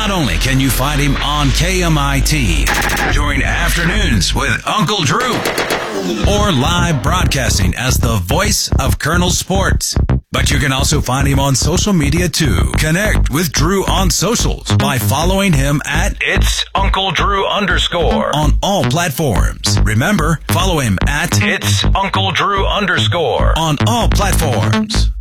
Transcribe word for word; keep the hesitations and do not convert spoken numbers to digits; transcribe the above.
Not only can you find him on K M I T during afternoons with Uncle Drew, or live broadcasting as the voice of Colonel Sports, but you can also find him on social media too. Connect with Drew on socials by following him at It's Uncle Drew underscore on all platforms. Remember, follow him at It's Uncle Drew underscore on all platforms.